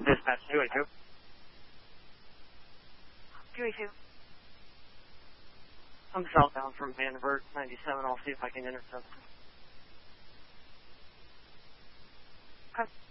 Dispatch 282. 282. I'm southbound from Vanderbilt 97. I'll see if I can intercept. Okay.